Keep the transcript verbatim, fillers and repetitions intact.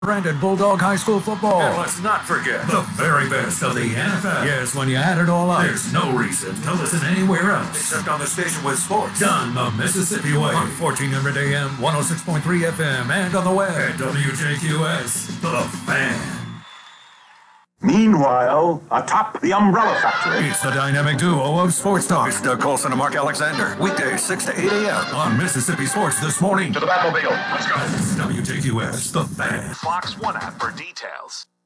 Brandon Bulldog High School football. And let's not forget the very best of the N F L. Yes, when you add it all up, there's no reason to listen anywhere else except on the station with sports done the Mississippi way on fourteen hundred A M, one oh six point three F M, and on the web at W J Q S, The Fan. Meanwhile, atop the Umbrella Factory, it's the dynamic duo of Sports Talk. It's Doug Colson and Mark Alexander. Weekdays, six to eight A M on Mississippi Sports This Morning. To the Batmobile. Let's go. W J Q S, The Fan. Fox One app for details.